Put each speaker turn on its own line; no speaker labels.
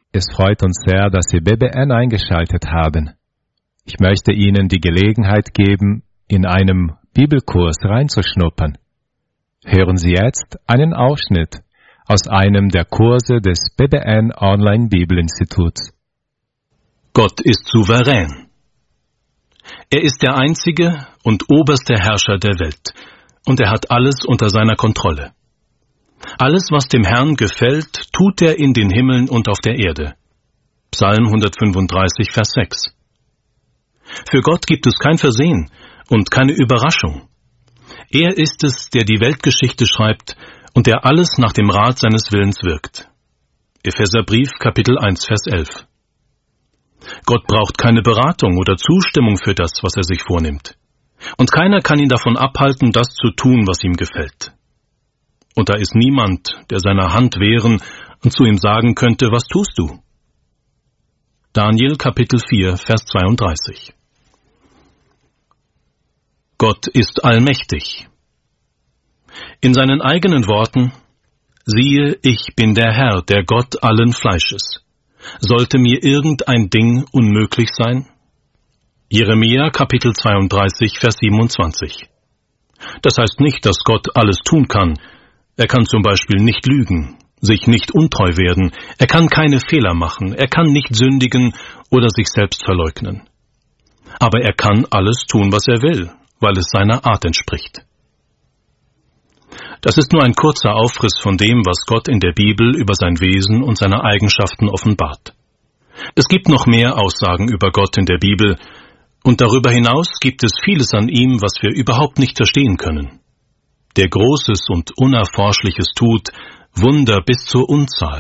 Es freut uns sehr, dass Sie BBN eingeschaltet haben. Ich möchte Ihnen die Gelegenheit geben, in einem Bibelkurs reinzuschnuppern. Hören Sie jetzt einen Ausschnitt aus einem der Kurse des BBN Online Bibelinstituts.
Gott ist souverän. Er ist der einzige und oberste Herrscher der Welt, und er hat alles unter seiner Kontrolle. Alles, was dem Herrn gefällt, tut er in den Himmeln und auf der Erde. Psalm 135, Vers 6. Für Gott gibt es kein Versehen und keine Überraschung. Er ist es, der die Weltgeschichte schreibt und der alles nach dem Rat seines Willens wirkt. Epheserbrief, Kapitel 1, Vers 11. Gott braucht keine Beratung oder Zustimmung für das, was er sich vornimmt. Und keiner kann ihn davon abhalten, das zu tun, was ihm gefällt. Und da ist niemand, der seiner Hand wehren und zu ihm sagen könnte, was tust du? Daniel Kapitel 4, Vers 32. Gott ist allmächtig. In seinen eigenen Worten: Siehe, ich bin der Herr, der Gott allen Fleisches. Sollte mir irgendein Ding unmöglich sein? Jeremia Kapitel 32, Vers 27. Das heißt nicht, dass Gott alles tun kann. Er kann zum Beispiel nicht lügen, sich nicht untreu werden, er kann keine Fehler machen, er kann nicht sündigen oder sich selbst verleugnen. Aber er kann alles tun, was er will, weil es seiner Art entspricht. Das ist nur ein kurzer Aufriss von dem, was Gott in der Bibel über sein Wesen und seine Eigenschaften offenbart. Es gibt noch mehr Aussagen über Gott in der Bibel, und darüber hinaus gibt es vieles an ihm, was wir überhaupt nicht verstehen können. Der Großes und Unerforschliches tut, Wunder bis zur Unzahl.